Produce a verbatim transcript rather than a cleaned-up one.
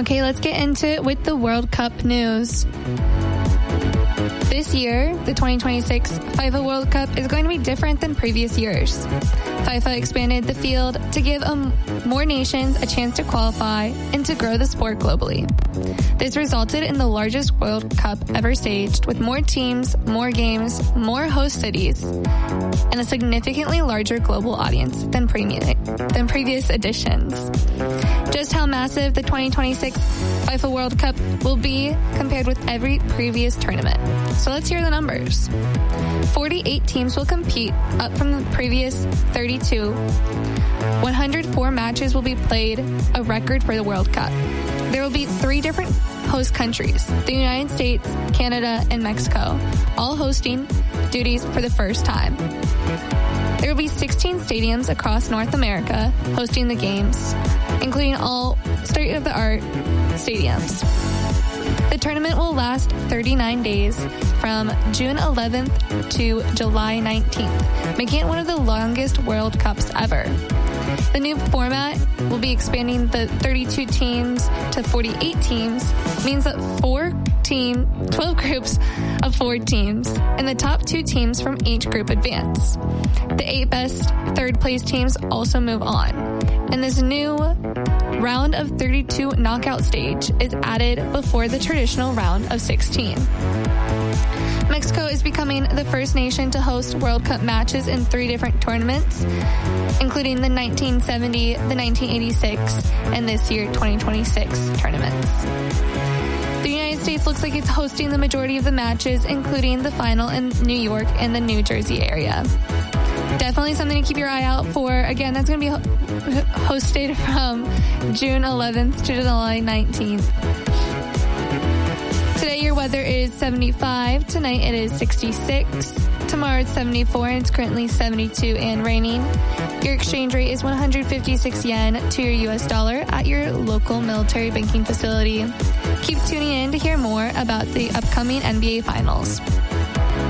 Okay, let's get into it with the World Cup news. This year, the twenty twenty-six FIFA World Cup is going to be different than previous years. FIFA expanded the field to give um, more nations a chance to qualify and to grow the sport globally. This resulted in the largest World Cup ever staged, with more teams, more games, more host cities, and a significantly larger global audience than, pre- than previous editions. Just how massive the twenty twenty-six FIFA World Cup will be compared with every previous tournament. So let's hear the numbers. forty-eight teams will compete, up from the previous thirty-two. one hundred four matches will be played, a record for the World Cup. There will be three different host countries, the United States, Canada, and Mexico, all hosting duties for the first time. There will be sixteen stadiums across North America hosting the games, including all state-of-the-art stadiums. The tournament will last thirty-nine days from June eleventh to July nineteenth, making it one of the longest World Cups ever. The new format will be expanding the thirty-two teams to forty-eight teams, means that four team, twelve groups of four teams, and the top two teams from each group advance. The eight best third place teams also move on. And this new round of thirty-two knockout stage is added before the traditional round of sixteen. Mexico is becoming the first nation to host World Cup matches in three different tournaments, including the nineteen seventy, the nineteen eighty-six, and this year twenty twenty-six tournaments. The United States looks like it's hosting the majority of the matches, including the final in New York and the New Jersey area. Definitely something to keep your eye out for. Again, that's going to be ho- hosted from June eleventh to July nineteenth. Today, your weather is seventy-five. Tonight, it is sixty-six. Tomorrow, it's seventy-four, and it's currently seventy-two and raining. Your exchange rate is one hundred fifty-six yen to your U S dollar at your local military banking facility. Keep tuning in to hear more about the upcoming N B A Finals.